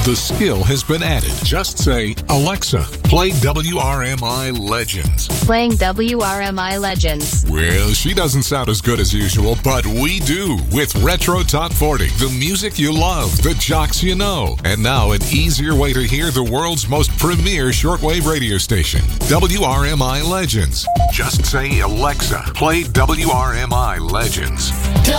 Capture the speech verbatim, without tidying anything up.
The skill has been added. Just say, Alexa, play W R M I Legends. Playing W R M I Legends. Well, she doesn't sound as good as usual, but we do with Retro Top forty. The music you love, the jocks you know. And now an easier way to hear the world's most premier shortwave radio station, W R M I Legends. Just say, Alexa, play W R M I Legends.